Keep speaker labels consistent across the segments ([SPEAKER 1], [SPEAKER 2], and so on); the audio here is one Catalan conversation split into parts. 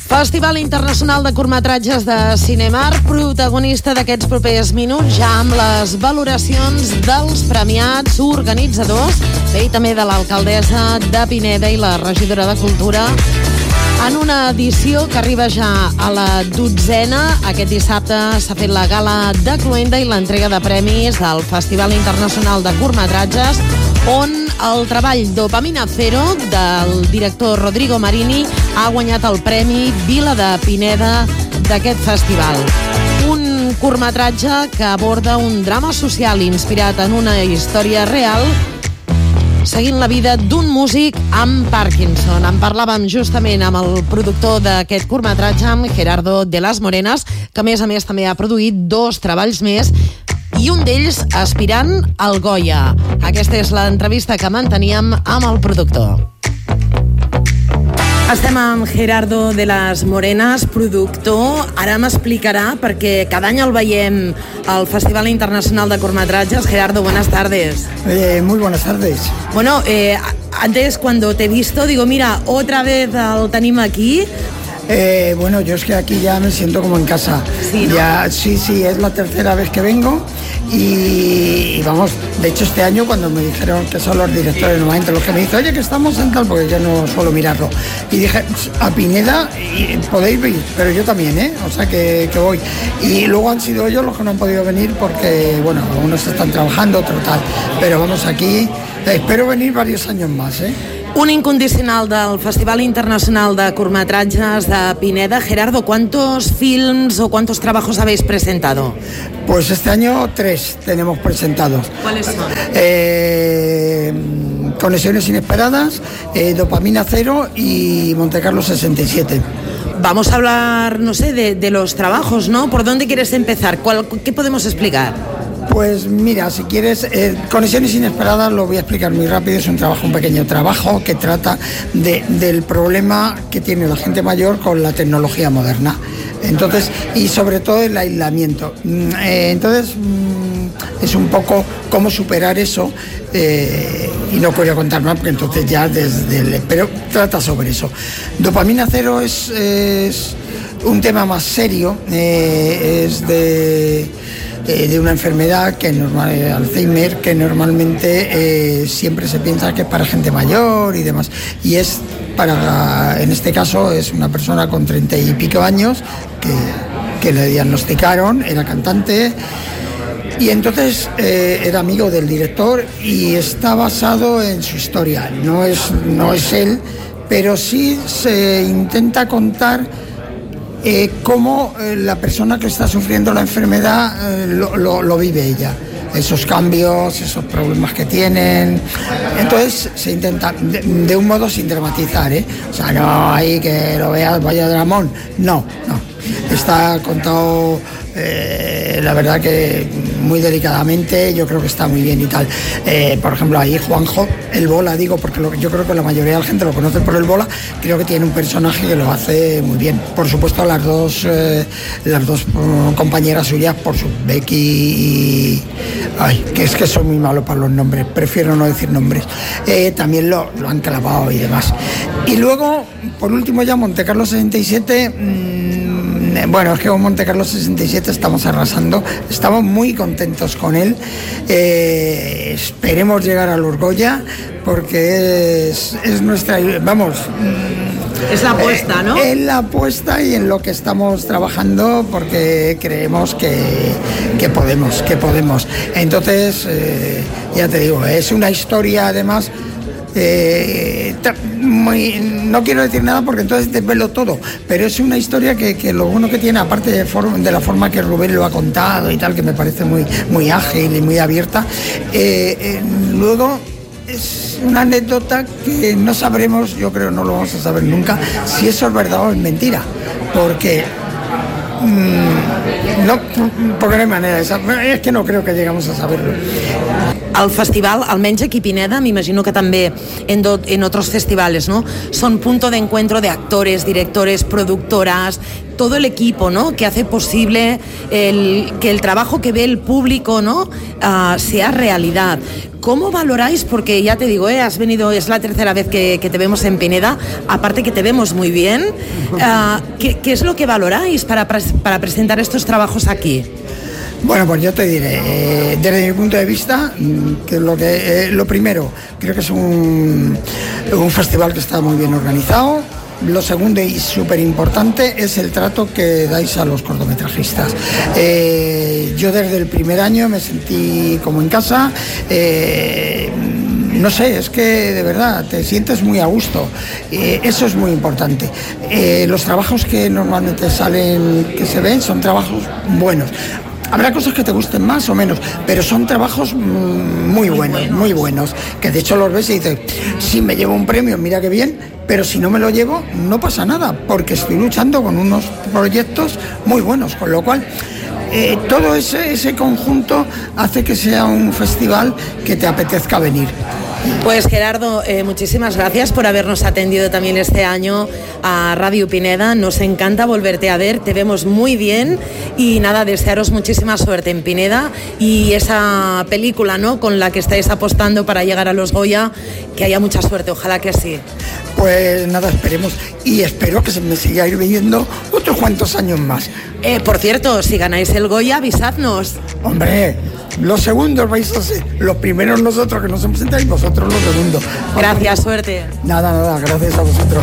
[SPEAKER 1] Festival Internacional de Curtmetratges de Cinemark, protagonista d'aquests propers minuts, ja amb les valoracions dels premiats organitzadors, bé, i també de l'alcaldessa de Pineda i la regidora de Cultura, en una edició que arriba ja a la 12a. Aquest dissabte s'ha fet la gala de cloenda i l'entrega de premis del Festival Internacional de Curtmetratges, on el treball Dopamina Zero del director Rodrigo Marini ha guanyat el premi Vila de Pineda d'aquest festival. Un curtmetratge que aborda un drama social inspirat en una història real, seguint la vida d'un músic amb Parkinson. En parlàvem justament amb el productor d'aquest curtmetratge, amb Gerardo de las Morenas, que a més també ha produït 2 treballs més, i un d'ells aspirant al Goya. Aquesta és l'entrevista que manteníem amb el productor. Estem amb Gerardo de las Morenas, productor. Ara m'explicarà, perquè cada any el veiem al Festival Internacional de Curtmetratges. Gerardo, buenas tardes.
[SPEAKER 2] Muy buenas tardes.
[SPEAKER 1] Bueno, antes cuando te he visto, digo, mira, otra vez el tenim aquí.
[SPEAKER 2] Bueno, yo es que aquí ya me siento como en casa.
[SPEAKER 1] Sí, ¿no?
[SPEAKER 2] Ya, sí, es la tercera vez que vengo y vamos, de hecho este año cuando me dijeron que son los directores normalmente los que me dicen, oye, que estamos en tal, porque yo no suelo mirarlo, y dije, a Pineda podéis venir, pero yo también, o sea que voy. Y luego han sido ellos los que no han podido venir porque, bueno, unos están trabajando, otros tal, pero vamos aquí, espero venir varios años más,
[SPEAKER 1] Un incondicional del Festival Internacional de Curtmetratges de Pineda. Gerardo, ¿cuántos films o cuántos trabajos habéis presentado?
[SPEAKER 2] Pues este año 3 tenemos presentados.
[SPEAKER 1] ¿Cuáles son?
[SPEAKER 2] Conexiones Inesperadas, Dopamina Zero y Montecarlo 67.
[SPEAKER 1] Vamos a hablar, no sé, de los trabajos, ¿no? ¿Por dónde quieres empezar? ¿Qué podemos explicar?
[SPEAKER 2] Pues mira, si quieres, Conexiones Inesperadas lo voy a explicar muy rápido. Es un pequeño trabajo que trata del problema que tiene la gente mayor con la tecnología moderna. Entonces, y sobre todo el aislamiento. Entonces, es un poco cómo superar eso, y no voy a contar más porque entonces ya pero trata sobre eso. Dopamina Zero es un tema más serio, es de una enfermedad Alzheimer, que normalmente siempre se piensa que es para gente mayor y demás, y en este caso es una persona con 30 y pico años que le diagnosticaron, era cantante, y entonces era amigo del director y está basado en su historia. No es él, pero sí se intenta contar cómo la persona que está sufriendo la enfermedad lo vive ella, esos cambios, esos problemas que tienen. Entonces se intenta de un modo sin dramatizar, o sea, no hay que lo veas, vaya dramón, no, está contado, la verdad que muy delicadamente. Yo creo que está muy bien y tal. Por ejemplo, ahí Juanjo, el Bola, digo, porque yo creo que la mayoría de la gente lo conoce por el Bola. Creo que tiene un personaje que lo hace muy bien. Por supuesto, las dos compañeras suyas, por su Becky y... Ay, que es que soy muy malo para los nombres, prefiero no decir nombres. También lo han clavado y demás. Y luego, por último ya, Montecarlo 67... Bueno, es que con Montecarlo 67 estamos arrasando, estamos muy contentos con él. Esperemos llegar al Goya, porque es nuestra... Vamos...
[SPEAKER 1] Es la apuesta, ¿no?
[SPEAKER 2] Es la apuesta y en lo que estamos trabajando, porque creemos que podemos. Entonces, ya te digo, es una historia además... no quiero decir nada porque entonces desvelo todo, pero es una historia que lo bueno que tiene, aparte de la forma que Rubén lo ha contado y tal, que me parece muy ágil y muy abierta, luego es una anécdota que no sabremos, yo creo no lo vamos a saber nunca, si eso es verdad o es mentira, porque No, porque no hay manera. Es que no creo que llegamos a saberlo.
[SPEAKER 1] El festival, almenys aquí a Pineda, m'imagino que també en otros festivales, ¿no? Son punto de encuentro de actores, directores, productoras, todo el equipo, ¿no? Que hace posible que el trabajo que ve el público, ¿no? Sea realidad. ¿Cómo valoráis? Porque ya te digo, has venido, es la tercera vez que te vemos en Pineda, aparte que te vemos muy bien. ¿Qué es lo que valoráis para presentar estos trabajos aquí?
[SPEAKER 2] Bueno, pues yo te diré, desde mi punto de vista, que lo primero, creo que es un festival que está muy bien organizado. Lo segundo y súper importante es el trato que dais a los cortometrajistas. Yo desde el primer año me sentí como en casa. No sé, es que de verdad te sientes muy a gusto. Eso es muy importante. Los trabajos que normalmente salen, que se ven, son trabajos buenos. Habrá cosas que te gusten más o menos, pero son trabajos muy buenos, que de hecho los ves y dices, si me llevo un premio, mira qué bien, pero si no me lo llevo, no pasa nada, porque estoy luchando con unos proyectos muy buenos, con lo cual todo ese conjunto hace que sea un festival que te apetezca venir.
[SPEAKER 1] Pues Gerardo, muchísimas gracias por habernos atendido también este año a Radio Pineda. Nos encanta volverte a ver, te vemos muy bien y nada, desearos muchísima suerte en Pineda y esa película, ¿no?, con la que estáis apostando para llegar a los Goya, que haya mucha suerte, ojalá que sí.
[SPEAKER 2] Pues nada, esperemos y espero que se me siga ir viviendo otros cuantos años más.
[SPEAKER 1] Por cierto, si ganáis el Goya, avisadnos.
[SPEAKER 2] Hombre, los segundos vais a ser los primeros nosotros que nos hemos sentado y vosotros los segundos.
[SPEAKER 1] Gracias, suerte.
[SPEAKER 2] Nada, gracias a vosotros.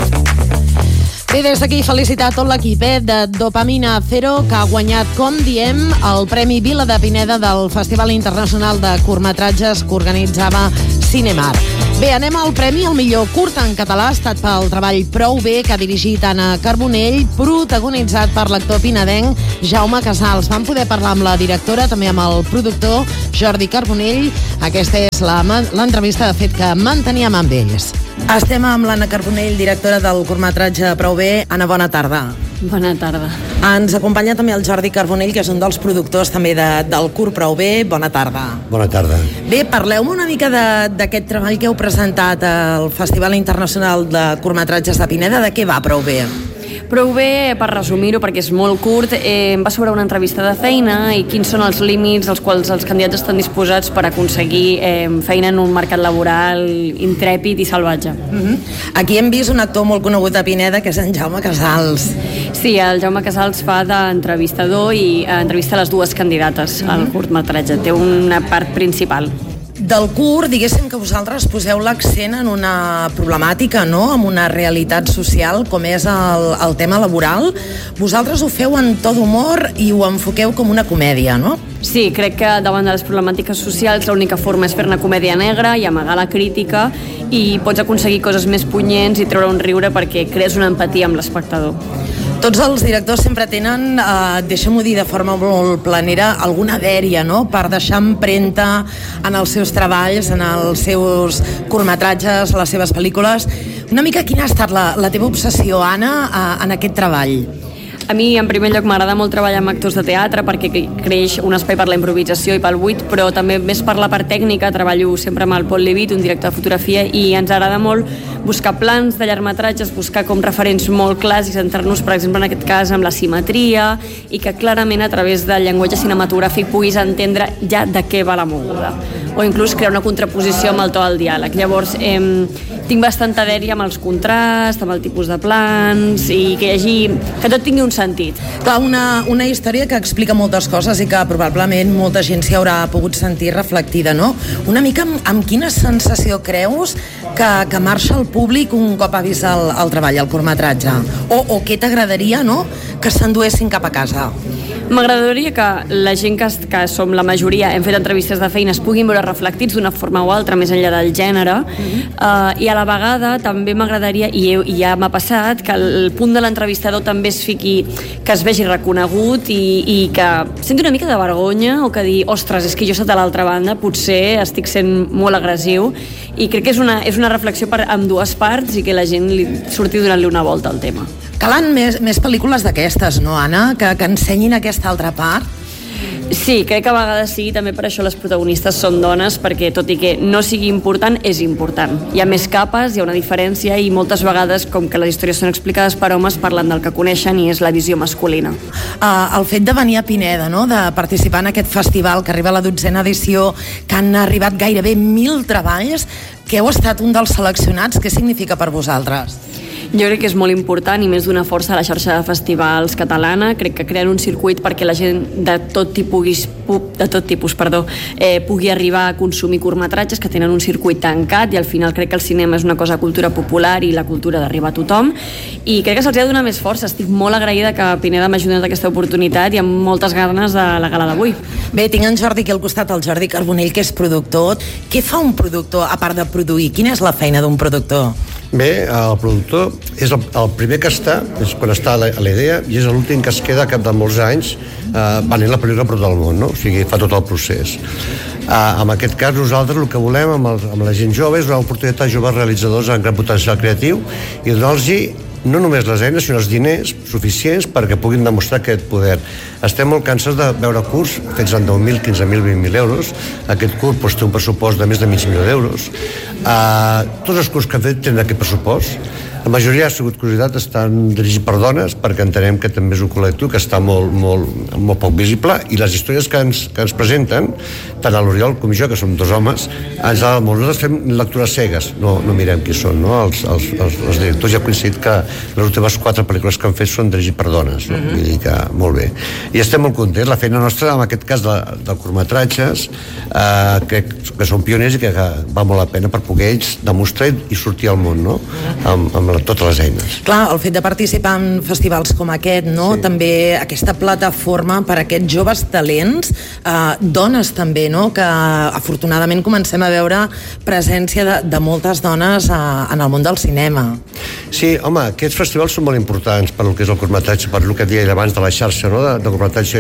[SPEAKER 1] Bé, des d'aquí felicitar tot l'equip de Dopamina Zero, que ha guanyat, com diem, el Premi Vila de Pineda del Festival Internacional de Curtmetratges que organitzava Cinemar. Bé, anem al premi al millor curt en català. Ha estat pel treball Prou bé, que ha dirigit Anna Carbonell, protagonitzat per l'actor pinedenc Jaume Casals. Vam poder parlar amb la directora, també amb el productor Jordi Carbonell. Aquesta és l'entrevista, de fet, que manteníem amb ells. Estem amb l'Anna Carbonell, directora del curtmetratge Prou bé. Anna, bona tarda.
[SPEAKER 3] Bona tarda.
[SPEAKER 1] Ens acompanya també el Jordi Carbonell, que és un dels productors també del curt Prou bé. Bona tarda.
[SPEAKER 4] Bona tarda.
[SPEAKER 1] Bé, parleu-me una mica d'aquest treball que heu presentat al Festival Internacional de Curtmetratges de Pineda. De què va Prou bé?
[SPEAKER 3] Prou bé, per resumir-ho, perquè és molt curt, va sobre una entrevista de feina i quins són els límits als quals els candidats estan disposats per aconseguir feina en un mercat laboral intrèpid i salvatge.
[SPEAKER 1] Aquí hem vist un actor molt conegut a Pineda, que és en Jaume Casals.
[SPEAKER 3] Sí, el Jaume Casals fa d'entrevistador i entrevista les dues candidates al curtmetratge. Té una part principal.
[SPEAKER 1] Del curt, diguéssim que vosaltres poseu l'accent en una problemàtica, no?, en una realitat social com és el tema laboral. Vosaltres ho feu en to d'humor i ho enfoqueu com una comèdia, no?
[SPEAKER 3] Sí, crec que davant de les problemàtiques socials l'única forma és fer-ne comèdia negra i amagar la crítica, i pots aconseguir coses més punyents i treure un riure perquè crees una empatia amb l'espectador.
[SPEAKER 1] Tots els directors sempre tenen, deixem-ho dir de forma molt planera, alguna dèria, no?, per deixar empremta en els seus treballs, en els seus curtmetratges, les seves pel·lícules. Una mica quina ha estat la teva obsessió, Anna, en aquest treball?
[SPEAKER 3] A mi, en primer lloc, m'agrada molt treballar amb actors de teatre perquè creix un espai per la improvisació i pel buit, però també més per la part tècnica. Treballo sempre amb el Pol Levit, un director de fotografia, i ens agrada molt buscar plans de llargmetratges, buscar com referents molt clars i centrar-nos, per exemple, en aquest cas, amb la simetria, i que clarament a través del llenguatge cinematogràfic puguis entendre ja de què va la moguda, o inclús crear una contraposició amb el to del diàleg. Llavors, tinc bastanta dèria amb els contrasts, amb el tipus de plans, i que tot tingui un sentit.
[SPEAKER 1] Clar, una història que explica moltes coses i que probablement molta gent s'hi haurà pogut sentir reflectida, no? Una mica amb quina sensació creus que marxa el públic un cop ha vist el treball, el curtmetratge? O què t'agradaria, no?, que s'enduessin cap a casa?
[SPEAKER 3] M'agradaria que la gent que som la majoria, hem fet entrevistes de feina, es puguin veure reflectits d'una forma o altra, més enllà del gènere, i a la vegada també m'agradaria, i ja m'ha passat, que el punt de l'entrevistador també que es vegi reconegut i que senti una mica de vergonya, o que dir, ostres, és que jo sóc de l'altra banda, potser estic sent molt agressiu, i crec que és una reflexió amb dues parts i que la gent li surti donant-li una volta al tema.
[SPEAKER 1] Calen més pel·lícules d'aquestes, no, Anna? Que ensenyin aquesta altra part?
[SPEAKER 3] Sí, crec que a vegades sí, també per això les protagonistes són dones, perquè tot i que no sigui important, és important. Hi ha més capes, hi ha una diferència, i moltes vegades, com que les històries són explicades per homes, parlen del que coneixen i és la visió masculina.
[SPEAKER 1] El fet de venir a Pineda, no?, de participar en aquest festival, que arriba a la 12ª edició, que han arribat gairebé 1.000 treballs, que heu estat un dels seleccionats, què significa per vosaltres?
[SPEAKER 3] Jo crec que és molt important i més d'una força a la xarxa de festivals catalana. Crec que creen un circuit perquè la gent de tot tipus pugui arribar a consumir curtmetratges que tenen un circuit tancat, i al final crec que el cinema és una cosa de cultura popular i la cultura d'arribar a tothom, i crec que se'ls ha de donar més força. Estic molt agraïda que Pineda m'hagi donat aquesta oportunitat i amb moltes ganes de la gala d'avui.
[SPEAKER 1] Bé, tinc en Jordi aquí al costat, el Jordi Carbonell, que és productor. Què fa un productor, a part de produir? Quina és la feina d'un productor?
[SPEAKER 4] Bé, el productor és el primer que està, és quan està a la idea, i és l'últim que es queda a cap de molts anys venent la pel·lícula per tot el món, no? O sigui, fa tot el procés. En aquest cas, nosaltres el que volem amb la gent jove és una oportunitat a joves realitzadors amb gran potencial creatiu i donar-los no només les eines, sinó els diners suficients perquè puguin demostrar aquest poder. Estem molt cansats de veure curts fets en 10.000, 15.000, 20.000 euros. Aquest curt té un pressupost de més de mig milió d'euros. Tots els curts que han fet tenen aquest pressupost. La majoria, ha sigut curiositat, estan dirigits per dones, perquè entenem que també és un col·lectiu que està molt poc visible, i les històries que ens presenten, tant a l'Oriol com jo, que som dos homes, nosaltres fem lectures cegues, no mirem qui són, no? Els directors. Ja ha coincidit que les últimes 4 pel·lícules que han fet són dirigits per dones, no? Vull dir que molt bé. I estem molt contents. La feina nostra, en aquest cas de curtmetratges, crec que són pioners i que va molt la pena per poder ells demostrar i sortir al món, no? Amb totes les eines.
[SPEAKER 1] Clar, el fet de participar en festivals com aquest, no? Sí. També aquesta plataforma per a aquests joves talents, dones també, no? Que afortunadament comencem a veure presència de moltes dones en el món del cinema.
[SPEAKER 4] Sí, home, aquests festivals són molt importants per el que és el curtmetratge, per el que deia abans de la xarxa, no? De curtmetratge.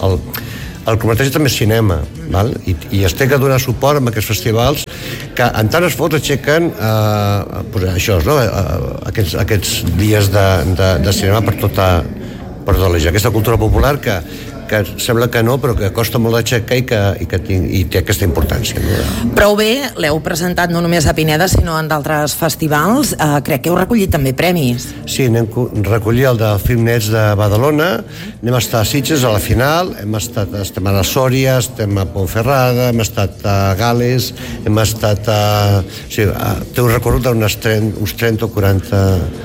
[SPEAKER 4] El curtmetratge també és cinema, val? I es té que donar suport a aquests festivals que en tant esforç aixequen això, no? Aquests dies de cinema per tota la gent. Aquesta cultura popular que sembla que no, però que costa molt d'aixecar i té aquesta importància. No?
[SPEAKER 1] Prou bé, l'heu presentat no només a Pineda, sinó en d'altres festivals. Crec que heu recollit també premis.
[SPEAKER 4] Sí, anem a recollir el de Filmnets de Badalona, anem a estar a Sitges a la final, estem a la Sòria, estem a Ponferrada, hem estat a Gales, hem estat a... Sí, té un recorregut d'uns 30 o 40...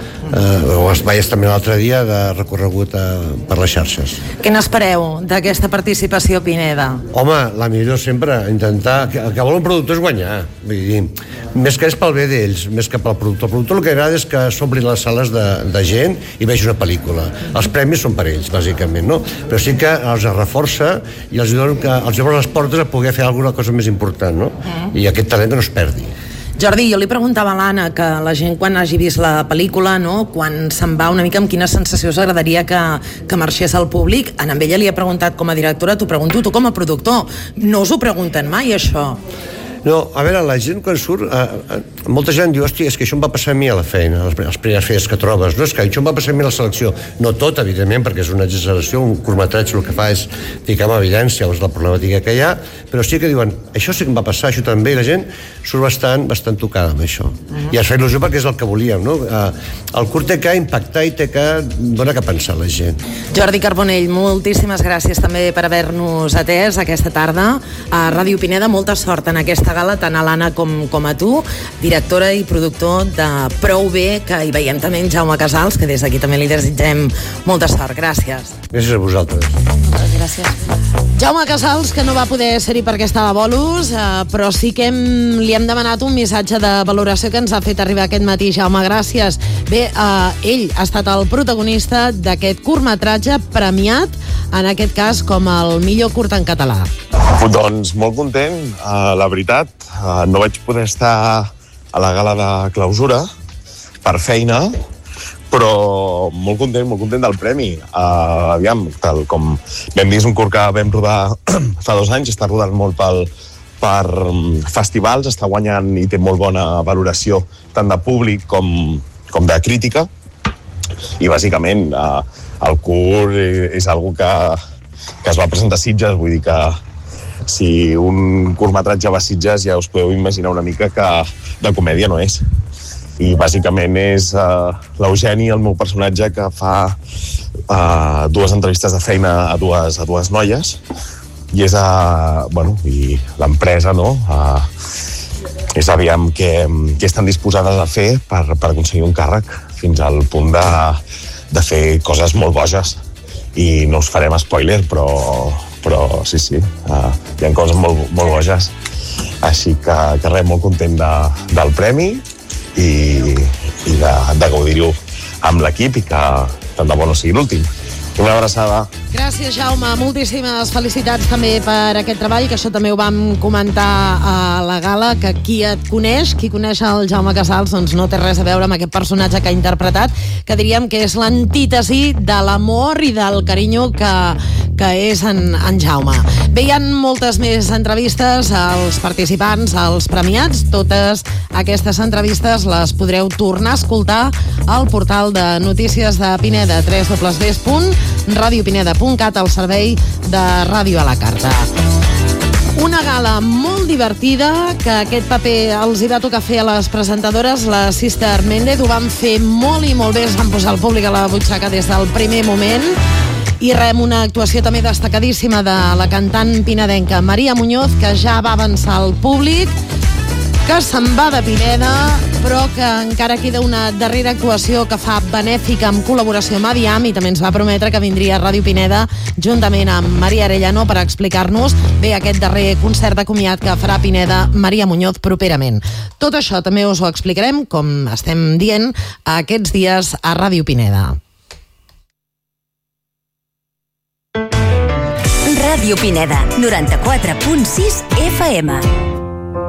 [SPEAKER 4] veies també l'altre dia de recorregut per les xarxes.
[SPEAKER 1] Què n'espereu d'aquesta participació a Pineda?
[SPEAKER 4] Home, la millor sempre, intentar... El que vol un productor és guanyar. Vull dir, més que és pel bé d'ells, més que pel productor. El productor el que agrada és que s'omplin les sales de gent i vegi una pel·lícula. Els premis són per ells, bàsicament, no? Però sí que els reforça i els obre les portes a poder fer alguna cosa més important, no? I aquest talent no es perdi.
[SPEAKER 1] Jordi, jo li preguntava a l'Anna que la gent quan hagi vist la pel·lícula, no, quan se'n va una mica amb quina sensació us agradaria que marxés al públic. A ella li ha preguntat com a directora, t'ho pregunto tu com a productor. No us ho pregunten mai, això?
[SPEAKER 4] No, a veure, la gent quan surt, molta gent diu, hòstia, és que això em va passar a mi a la feina, a les primeres feines que trobes, no, és que això em va passar a mi a la selecció. No tot, evidentment, perquè és una exageració, un curtmetratge el que fa és ficar en evidència la problemàtica que hi ha, però sí que diuen, això sí que em va passar, això també, i la gent surt bastant tocada amb això. I es fa il·lusió perquè és el que volíem, no? El curt té que impactar i té que donar que pensar la gent.
[SPEAKER 1] Jordi Carbonell, moltíssimes gràcies també per haver-nos atès aquesta tarda a Ràdio Pineda. Molta sort en aquesta gala, tant a l'Anna com a tu, directora i productor de Prou Bé, que hi veiem també en Jaume Casals, que des d'aquí també li desitgem molta sort. Gràcies.
[SPEAKER 4] Gràcies a vosaltres.
[SPEAKER 1] Moltes gràcies. Jaume Casals, que no va poder ser-hi perquè estava a bolos, però sí que li hem demanat un missatge de valoració que ens ha fet arribar aquest matí. Jaume, gràcies. Bé, ell ha estat el protagonista d'aquest curtmetratge premiat, en aquest cas com el millor curt en català.
[SPEAKER 5] Doncs molt content, la veritat. No vaig poder estar a la gala de clausura per feina, però molt content del premi. Aviam, tal com vam dir, és un curt que vam rodar fa 2 anys, està rodant molt per festivals, està guanyant i té molt bona valoració tant de públic com de crítica. I bàsicament el curt és algo que es va presentar a Sitges, vull dir que si un curtmetratge va a Sitges ja us podeu imaginar una mica que de comèdia no és. I bàsicament és l'Eugeni, el meu personatge, que fa 2 entrevistes de feina a dues noies, i és i l'empresa, no? És aviam què estan disposades a fer per aconseguir un càrrec, fins al punt de fer coses molt boges. I no us farem spoiler, però sí, hi ha coses molt boges. Així que res, molt content del premi i de gaudir-ho amb l'equip i que tant de bo no sigui l'últim. Una abraçada.
[SPEAKER 1] Gràcies, Jaume. Moltíssimes felicitats també per aquest treball, que això també ho vam comentar a la gala, que qui coneix el Jaume Casals, doncs no té res a veure amb aquest personatge que ha interpretat, que diríem que és l'antítesi de l'amor i del carinyo que és en Jaume. Bé, hi ha moltes més entrevistes als participants, als premiats. Totes aquestes entrevistes les podreu tornar a escoltar al portal de notícies de Pineda, www.radiopineda.cat, al servei de Ràdio a la Carta. Una gala molt divertida, que aquest paper els hi va tocar fer a les presentadores. La Sister Méndez ho van fer molt i molt bé, es van posar el públic a la butxaca des del primer moment. I una actuació també destacadíssima de la cantant pinedenca Maria Muñoz, que ja va avançar al públic que se'n va de Pineda, però que encara queda una darrera actuació que fa benèfica amb col·laboració amb Adiam, i també ens va prometre que vindria a Ràdio Pineda juntament amb Maria Arellano per explicar-nos aquest darrer concert de comiat que farà Pineda Maria Muñoz properament. Tot això també us ho explicarem, com estem dient, aquests dies a Ràdio Pineda.
[SPEAKER 6] Ràdio Pineda, 94.6 FM.